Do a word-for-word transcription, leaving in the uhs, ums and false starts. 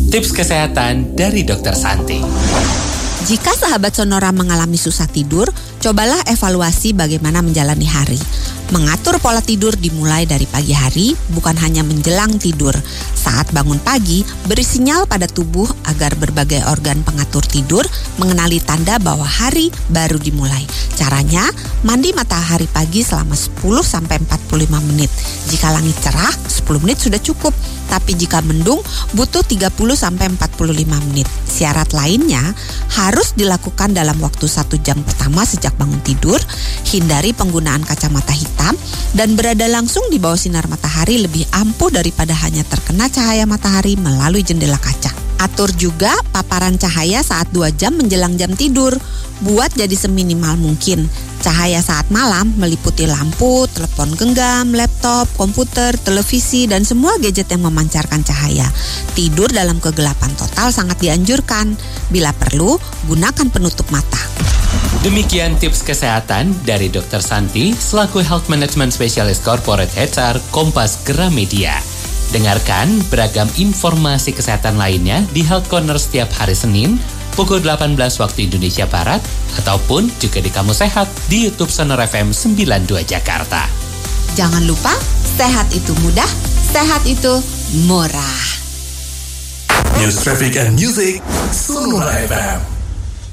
Tips kesehatan dari dokter Santi. Jika sahabat Sonora mengalami susah tidur, cobalah evaluasi bagaimana menjalani hari. Mengatur pola tidur dimulai dari pagi hari, bukan hanya menjelang tidur. Saat bangun pagi, beri sinyal pada tubuh agar berbagai organ pengatur tidur mengenali tanda bahwa hari baru dimulai. Caranya, mandi matahari pagi selama sepuluh sampai empat puluh lima menit. Jika langit cerah, sepuluh menit sudah cukup. Tapi jika mendung, butuh tiga puluh sampai empat puluh lima menit. Syarat lainnya harus dilakukan dalam waktu satu jam pertama sejak bangun tidur. Hindari penggunaan kacamata hitam dan berada langsung di bawah sinar matahari lebih ampuh daripada hanya terkena cahaya matahari melalui jendela kaca. Atur juga paparan cahaya saat dua jam menjelang jam tidur. Buat jadi seminimal mungkin. Cahaya saat malam meliputi lampu, telepon genggam, laptop, komputer, televisi, dan semua gadget yang memancarkan cahaya. Tidur dalam kegelapan total sangat dianjurkan. Bila perlu, gunakan penutup mata. Demikian tips kesehatan dari dokter Santi selaku Health Management Specialist Corporate H R Kompas Gramedia. Dengarkan beragam informasi kesehatan lainnya di Health Corner setiap hari Senin pukul delapan belas waktu Indonesia Barat ataupun juga di Kamu Sehat di YouTube Sonora F M sembilan puluh dua Jakarta. Jangan lupa, sehat itu mudah, sehat itu murah. News, traffic, and music, Sonora F M.